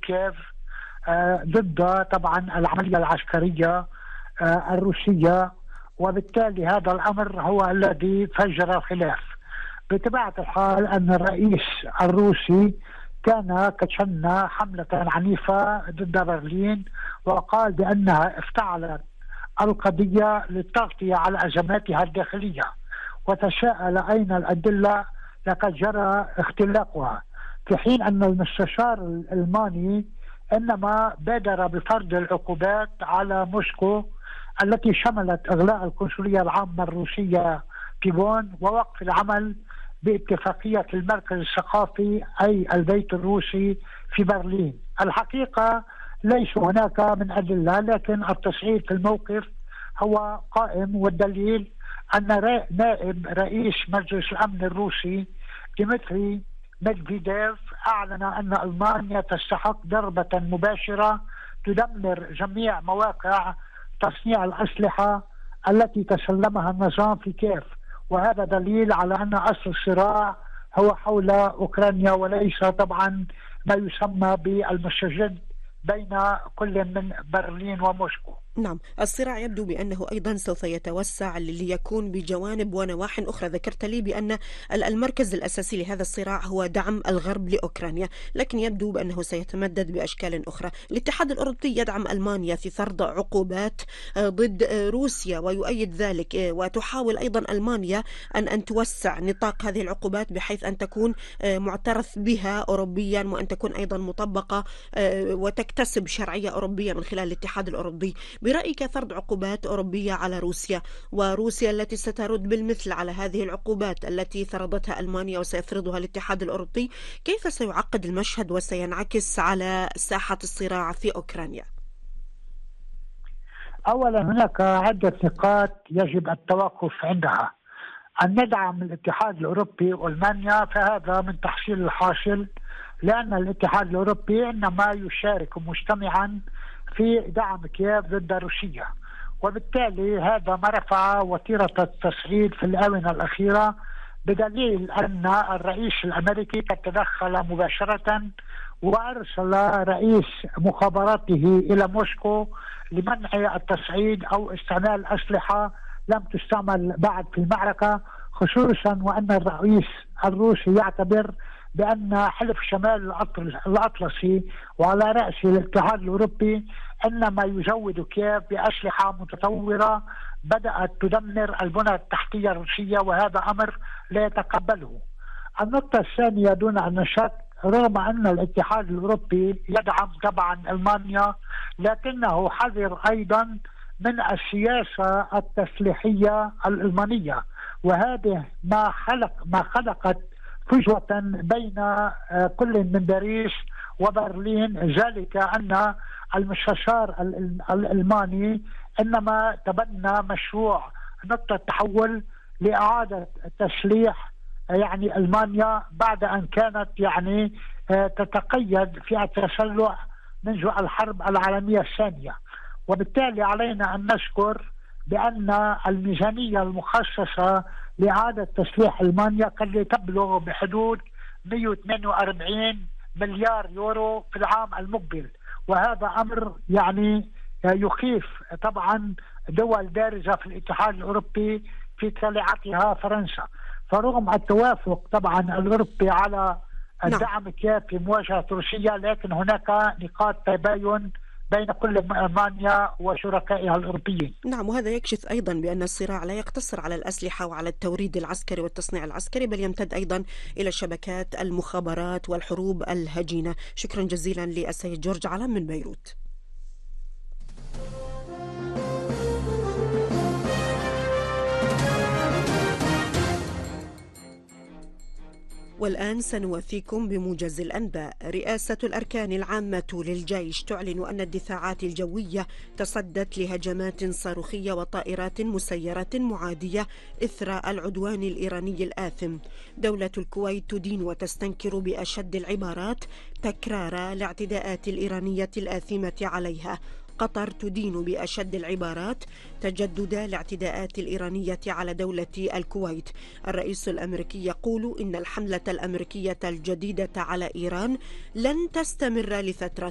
كييف ضد طبعا العملية العسكرية الروسية، وبالتالي هذا الأمر هو الذي فجر الخلاف. بطبيعة الحال أن الرئيس الروسي كان قد شن حملة عنيفة ضد برلين، وقال بأنها افتعلت القضية للتغطية على أزماتها الداخلية، وتساءل أين الأدلة لقد جرى اختلاقها، في حين أن المستشار الألماني إنما بادر بفرض العقوبات على موسكو التي شملت إغلاق القنصلية العامة الروسية في بون ووقف العمل باتفاقية المركز الثقافي أي البيت الروسي في برلين. الحقيقة ليس هناك من أدلة، لكن التصعيد في الموقف هو قائم، والدليل أن نائب رئيس مجلس الأمن الروسي ديمتري ميدفيديف أعلن أن ألمانيا تستحق ضربة مباشرة تدمر جميع مواقع تصنيع الأسلحة التي تسلمها النظام في كييف، وهذا دليل على أن أصل الصراع هو حول أوكرانيا وليس طبعا ما يسمى بالمستجد بين كل من برلين وموسكو. نعم، الصراع يبدو بأنه أيضا سوف يتوسع ليكون بجوانب ونواح أخرى. ذكرت لي بأن المركز الأساسي لهذا الصراع هو دعم الغرب لأوكرانيا، لكن يبدو بأنه سيتمدد بأشكال أخرى. الاتحاد الأوروبي يدعم ألمانيا في فرض عقوبات ضد روسيا ويؤيد ذلك، وتحاول أيضا ألمانيا أن توسع نطاق هذه العقوبات بحيث أن تكون معترف بها أوروبيا، وأن تكون أيضا مطبقة وتكتسب شرعية أوروبية من خلال الاتحاد الأوروبي. برأيك فرض عقوبات أوروبية على روسيا، وروسيا التي سترد بالمثل على هذه العقوبات التي فرضتها ألمانيا وسيفرضها الاتحاد الأوروبي، كيف سيعقد المشهد وسينعكس على ساحة الصراع في أوكرانيا؟ أولا هناك عدة نقاط يجب التوقف عندها. أن ندعم الاتحاد الأوروبي وألمانيا فهذا من تحصيل الحاصل، لأن الاتحاد الأوروبي إنما يشارك مجتمعا في دعم كييف ضد روسيا، وبالتالي هذا ما رفع وتيرة التصعيد في الآونة الأخيرة، بدليل أن الرئيس الأمريكي قد تدخل مباشرة وأرسل رئيس مخابراته إلى موسكو لمنع التصعيد أو استعمال أسلحة لم تستعمل بعد في المعركة، خصوصا وأن الرئيس الروسي يعتبر بأن حلف شمال الأطلسي وعلى رأسه الاتحاد الأوروبي إنما يزود كييف بأسلحة متطورة بدأت تدمر البنى التحتية الروسية، وهذا أمر لا يتقبله. النقطة الثانية دون أن شك، رغم أن الاتحاد الأوروبي يدعم طبعا ألمانيا، لكنه حذر أيضا من السياسة التسليحية الألمانية، وهذه ما خلقت فجوة بين كل من باريس وبرلين، ذلك أن المستشار الألماني إنما تبنى مشروع نقطة تحول لإعادة تسليح ألمانيا بعد أن كانت تتقيد في التسلح منذ الحرب العالمية الثانية. وبالتالي علينا أن نذكر بأن الميزانية المخصصة لإعادة تسليح ألمانيا قد تبلغ بحدود 148 مليار يورو في العام المقبل، وهذا أمر يخيف طبعا دول بارزة في الاتحاد الأوروبي في تبعها فرنسا. فرغم التوافق طبعا الأوروبي على دعم كييف في مواجهة روسيا، لكن هناك نقاط تباين بين كل ألمانيا وشركائها الأوروبيين. نعم، وهذا يكشف أيضا بأن الصراع لا يقتصر على الأسلحة وعلى التوريد العسكري والتصنيع العسكري، بل يمتد أيضا إلى شبكات المخابرات والحروب الهجينة. شكرا جزيلا للسيد جورج علام من بيروت. والآن سنوافيكم بموجز الأنباء. رئاسة الأركان العامة للجيش تعلن أن الدفاعات الجوية تصدت لهجمات صاروخية وطائرات مسيرة معادية إثر العدوان الإيراني الآثم. دولة الكويت تدين وتستنكر بأشد العبارات تكرار الاعتداءات الإيرانية الآثمة عليها. قطر تدين بأشد العبارات تجدد الاعتداءات الإيرانية على دولة الكويت. الرئيس الأمريكي يقول إن الحملة الأمريكية الجديدة على إيران لن تستمر لفترة